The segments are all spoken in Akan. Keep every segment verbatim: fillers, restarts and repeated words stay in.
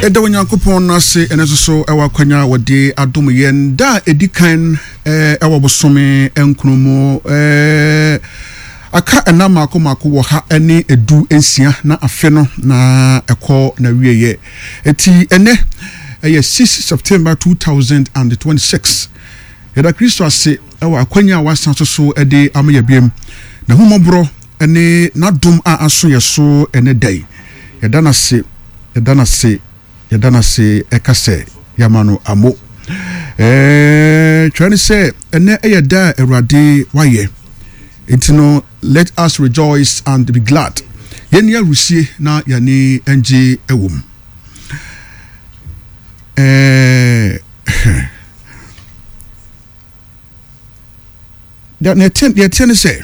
Edo Nyankopon na se ene so ewa kwanya wode adom yen da edikan eh ewa bosome enkromo eh aka ena mako mako wo ha ene edu ensia na afe no na ekọ na wieye eti ene eye sixth September two thousand twenty-six yeda Kristo ase ewa kwanya wasan so ede amayebiem na humobro ene nadom a aso yeso ene dai yeda na se yeda na se yedana se ekase yamano amo eh trying say ene eyeda erade waye intino let us rejoice and be glad yenia rusie na yani enje ewom eh that ne ten ye ten say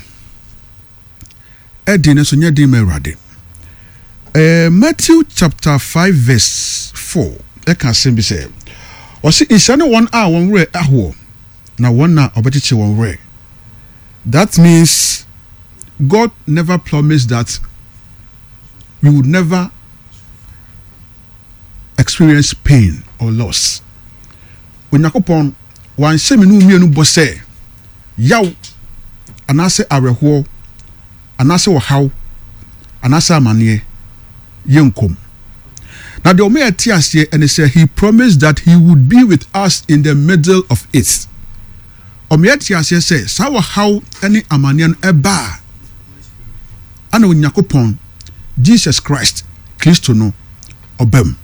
edine so nyedi merade Uh, Matthew chapter five verse four. I can simply say, "O see, is anyone ah one way aho na one na obetiche one way." That means God never promised that we would never experience pain or loss. When Yakopon one say me no mienu bo say, yaw anase areho anase wo haw anase amane Yenkom. Now the Omea Tiasie and he said he promised that he would be with us in the middle of it. Omea Tiasie says, Sawa how any Amanian eba. And when Yakopon, Jesus Christ, Christo no, obem.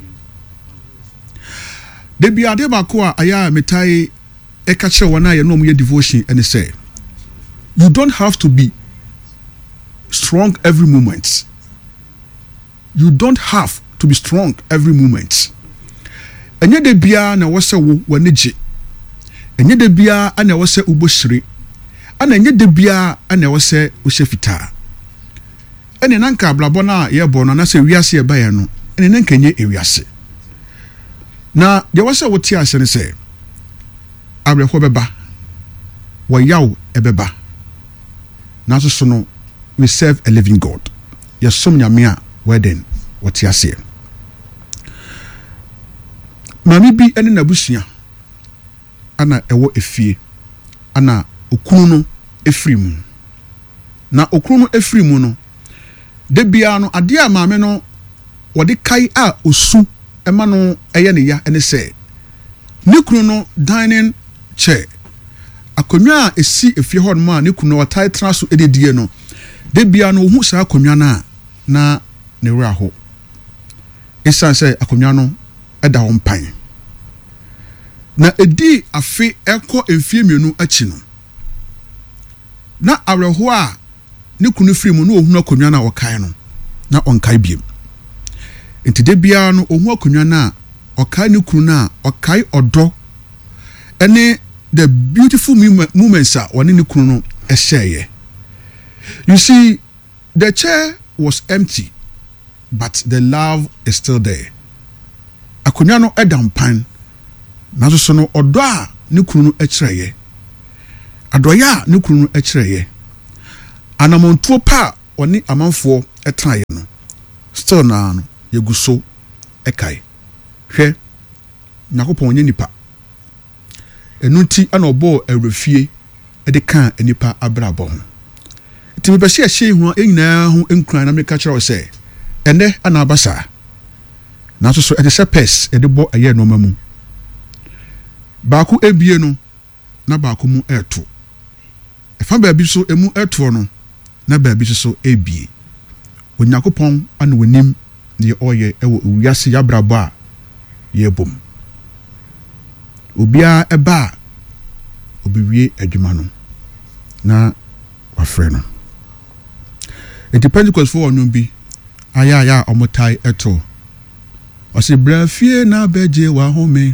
De biade bakwa aya metai ekache wana ya no mu devotion and he say, you don't have to be strong every moment. You don't have to be strong every moment. Enye de bia na wose wo waneje. Enye de bia ana wose uboshire. Ana enye de bia ana wose ushefita. Ene nanka ablabo na ye bo no na se wiase e baye no. Ene nanka nye ewiase. Na de wose wo ti ase ne se abrehwo beba. Wo yaw ebeba. Na so so no we serve a living God. Yesom nyame a wedding what you say mami bi ene nabusua ana ewo efie ana okunu no efrimu na okunu no efrimu no de bia no ade a maame no wode kai a osu ema no eye ne ya ene se ne kunu no dining chair akonwa a esi efie ho no ma ne kunu watai tra so ededie no de bia no hu sa akonwa na na ne raho esan say akonwa no eda ho mpan na edi afi ekọ emfie mienu achi no na areho a ne kunu firi mu no ohunu akonwa na okai no na onkai biem entide bia no ohunu akonwa na okai ne kunu na okai odo ene the beautiful moments a one ne kunu no ehye. You see, the chair was empty, but the love is still there. Akonya no edam pan na so no odo a ne kunu no ekyereye adoya ne kunu no ekyereye anamontuo pa oni amanfo etraye no still na no yeguso ekai hwe nakopon nye nipa enunti ana obo awrefie ede kan enipa abrabo ho ti mebese ehye hu enyina ho enkran na meka kyerɛ wo sɛ ene ana abasa na so so ede se pes ede bo aye no mamu baako ebie no na baako mu eto efa baabi so emu eto no na baabi so ebie Onyankopɔn ana wonim ne oye ewo wiase yabrabo a yebom obia eba obiwie adwuma no na wafrɛ no it depends because for no bi aya ya omotai eto o se brafie na beje wa home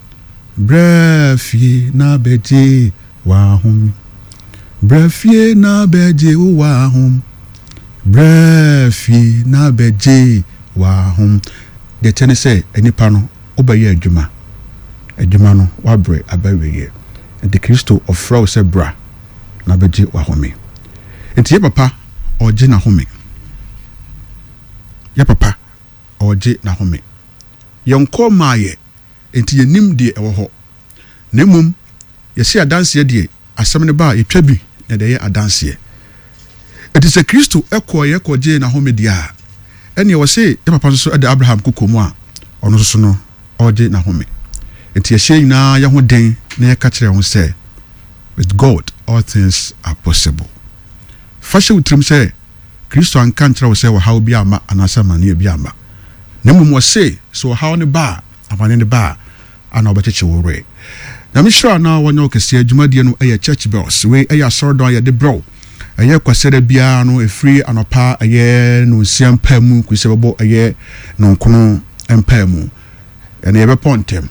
brafie na beje wa home brafie na beje wa home brafie na beje wa home de tene say enipa no obaye adwuma adwuma no wabre abaweye de Kristo ofra se bra na beje wa home enti papa oje na home ya papa oje na home yɛnkɔ maaye enti yɛnim deɛ ɛwɔ hɔ na mmom yɛsi adanseɛ deɛ asɛm ne ba yɛtwa bi na deɛ yɛ adanseɛ ɛti sɛ Kristo ɛkɔ yɛkɔgye na homedia ɛne wɔ se yɛ papa nso ɛde Abraham kokomu a ɔno nso no ɔgye na home enti yɛhyɛ nyinaa yɛ ho den na yɛka kyerɛ ho sɛ with God all things are possible fashion utrim sɛ Kristo anka nkyerɛ wo sɛ wɔ haw bi ama anasa mane bi ama na mmom wɔ se so haw ne ba amane ne ba ana ɔbɛkyekye wo re na mehira na wɔnyɛ okɛse adwumadie no ɛyɛ church bells we ɛyɛ asɔredɔn yɛ de brɛw ɛyɛ kwasɛda biara no ɛfiri anɔpa ɛyɛ no nsia mpa mu kusi bɛbɔ ɛyɛ no nkono mpa mu ɛne yɛbɛpɔ ntɛm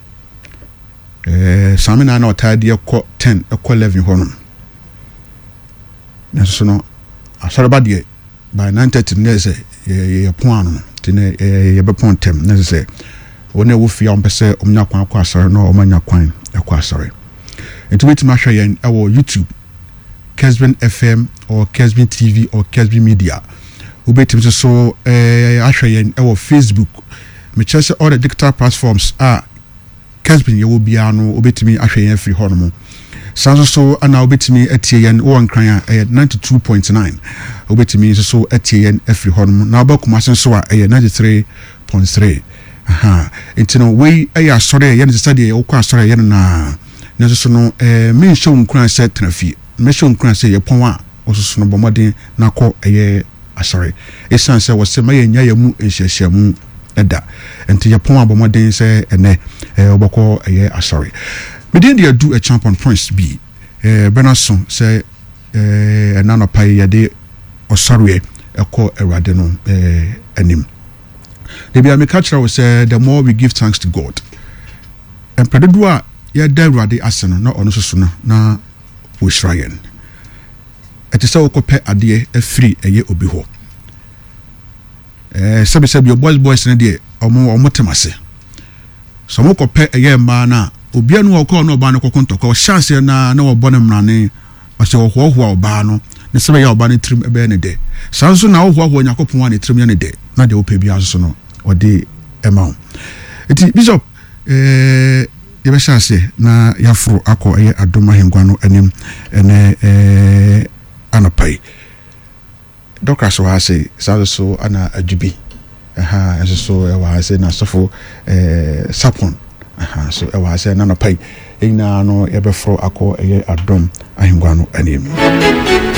ɛɛ samina na ɔtaade ɛkɔ ten ɛkɔ eleven hɔ no na so no asɔreba deɛ by nine thirty ne sɛ yɛpɔn ano tene yɛbɛpɔ ntɛm ne sɛ wɔne wo fia ɔmpɛ sɛ ɔmnya kwan akɔ asɔre na ɔmanya kwan akɔ asɔre nti wetumi ahwɛ yɛn ɛwɔ YouTube Kesbin F M or Kesbin T V or Kesbin Media wobɛtumi so eh ahwɛ yɛn ɛwɔ Facebook me kyerɛ sɛ all the digital platforms are Kesbin yɛwɔ bia no wobɛtumi ahwɛ yɛn free hɔ no mo sanso so ana wobɛtumi atie yɛn wɔ nkran a ɛyɛ ninety-two point nine wobɛtumi so atie yɛn afiri hɔ no mo na wobɛkoma sen so a ɛyɛ ninety-three point three aha enti no wei ɛyɛ asɔre yɛn sɛ deɛ wokɔ asɔre yɛn na na so no eh me nhyɛ nkran sɛ trafie me nhyɛ nkran sɛ yɛpɔn a ɔsoso no bɔmɔden na kɔ ɛyɛ asɔre esan sɛ wɔ sɛ ma yɛ nya yɛ mu nhyehyɛ mu ɛda enti yɛpɔn abɔmɔden sɛ ɛnɛ eh wobɛkɔ ɛyɛ asɔre medin de adu a champion prince bi eh benaso sɛ eh enano pai yade osarwe ɛkɔ awurade no eh anim de bia me catch we say the more we give thanks to God and prededu a ya da awurade ase no na ɔno soso no na wo shrayen ɛte sɛ wokɔpɛ adeɛ afiri ɛyɛ obi hɔ eh sɛbe sɛbe your boys boys ne de ɔmo ɔmo temase so mo kɔpɛ ɛyɛ ma na obia no ɔkɔ no ɔba no kɔkontɔkɔ chance na na ɔbɔ ne mrane ɔsɛ ɔhoahoa ɔba no ne sɛ bɛyɛ ɔba no trim ɛbɛyɛ ne de saa nso na ɔhoahoa Nyakopɔn a ne trim yɛ ne de na de wopɛ bia so no ɔde ɛma wo eti bishop eh yɛbɛhyɛ ase na yɛaforo akɔ ɛyɛ adom ahengua no anim ɛne eh anapai dɔkra so ha se saa so ana adwubi aha ɛso so ɛwɔ ha se na sɔfo eh sapon aha so ɛwɔ ase na no pai ina no yɛbɛforo akɔ ɛyɛ adom ahengua no anim